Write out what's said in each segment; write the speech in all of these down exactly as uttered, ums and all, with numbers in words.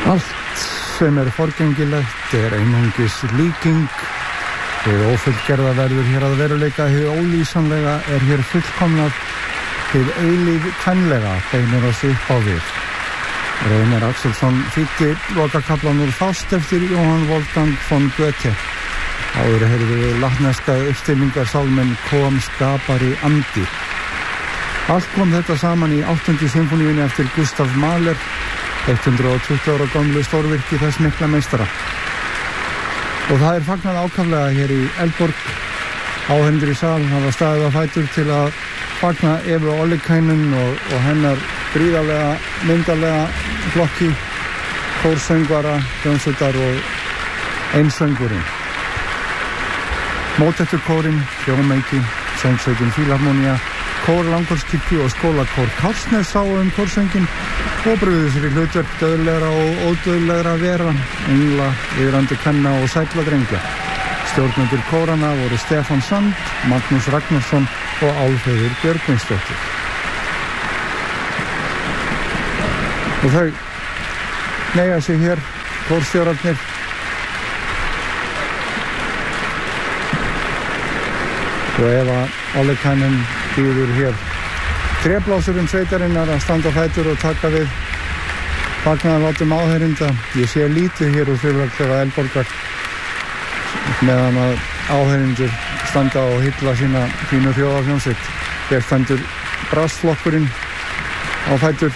Allt sem er forgengilegt er einungis líking. Hið ófullgerða verður hér að veruleika, hið ólýsanlega er hér fullkomnað, hið eilíf kvenlega beinir oss upp á við. Reynir Axelsson þýddi lokakaflan úr Faust eftir Johann Wolfgang von Goethe. Áður heyrðu við latneska uppstillingarsálminn Kom skapari andi. Allt kom þetta saman í áttundu symfóníunni eftir Gustav Mahler, hundrað og tuttugu ára gömlu stórvirki þess mikla meistara. Og það er fagnað ákaflega hér í Eldborg. Áhorfendur í sal hafa staðið á fætur til að fagna Evu Ollikainen og, og hennar gríðarlega, myndarlega flokki, kórsöngvara, hljómsveitar og einsöngurinn. Mótetturkórinn, hljómeiki, söngsveitin Fílharmonía, kór Langholtskirkju og skólakór Kársnes sáu um kórsönginn og brugðu sér í hlutverk döðlegra og ódöðlegra vera, engla, yfirandi kvenna og sælla drengja. Stjórnendur kórana voru Stefán Sand, Magnús Ragnarsson og Álfheiður Björgvinsdóttir. Og þau neyja sig hér, kórstjórarnir. Og Eva Ollikainen býður hér tréblásurinn sveitarinnar að standa á fætur og taka við fagnaðarlátum áheyrinda. Ég sé lítið hér úr fyrrverklega Eldborgar meðan að áheyrindur standa og hylla sína fínu þjóðarhljómsveit. Hér stendur brassflokkurinn á fætur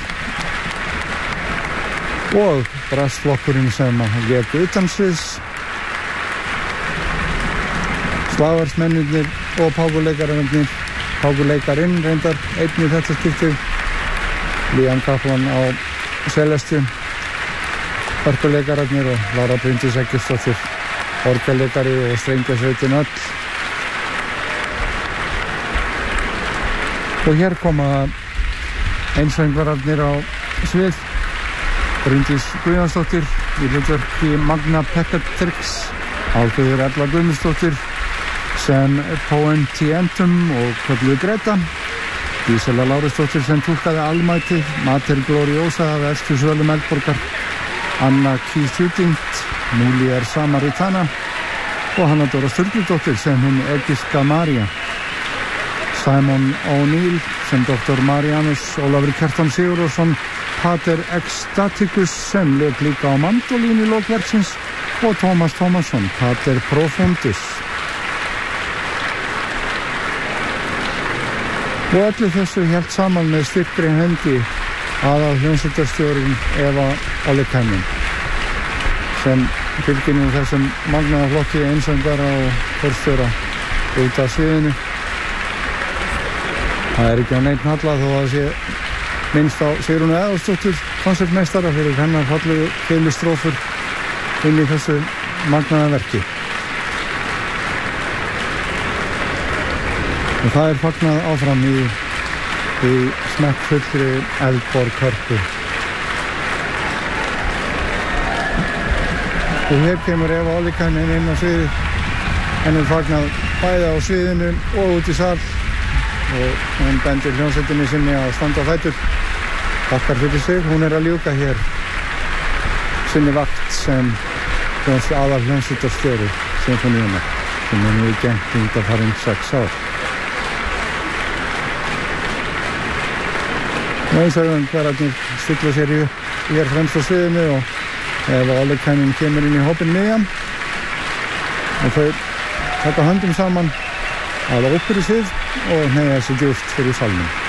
og brassflokkurinn sem lék utansviðs. Slagarsmennirnir og páfuleikararnir, páfuleikarinn reyndar einn í þetta skiptið, Líam Kaplan á Celesti, hörpuleikararnir og Lára Bryndís Eggertsdóttir, orgelleikari og strengjasveitin öll. Og hér koma einsöngvararnir á svið, Bryndís Guðjónsdóttir í hlutverki Magna Pekkatrix, Álfheiður Erla Guðmundsdóttir sem Poentientum og kölluð Greta, Dísela Lárusdóttir sem túlkaði Almætið, Mater Gloriosa af efstu svölum Eldborgar, Anna Kísjútingt, Múlier Samaritana og Hanna Dóra Sturludóttir sem hinn Egypska María, Simon O'Neill sem doktor Marianus, Ólafur Kjartan Sigurðsson, Pater Ecstaticus sem leik líka á mandolín í lokverksins og Tómas Tómasson, Pater Profundus. Og öllu þessu hélt saman með styrkri hendi aðal hljómsveitarstjórinn Eva Ollikainen sem fylgir nú þessum magnaða flokki einsöngvara og kórstjóra út af sviðinu. Það er ekki á neitt halla þó að sé minnst á Sigrúnu Eðvaldsdóttur konsertmeistara fyrir hennar fallegu fiðlustrófur inn í þessu magnaða verki. Og það er fagnað áfram í, í smekkfullri Eldborg hörpu. Og hér kemur Eva Ollikainen inn á sviðið. Henni er fagnað bæði á sviðinu og út í sal. Og hún bendir hljómsveitinni sinni að standa á fætur. Takkar fyrir sig. Hún er að ljúka hér sinni vakt sem aðal hljómsveitarstjóri sinfóníunnar sem er nú í gegnt út að fara um sex ár. Einsöngvararnir stilla sér í hér fremst á sviðinu og Eva Ollikainen kemur inn í hópinn miðjan og þau taka höndum saman að óperusvið og hneigja sig djúpt fyrir salnum.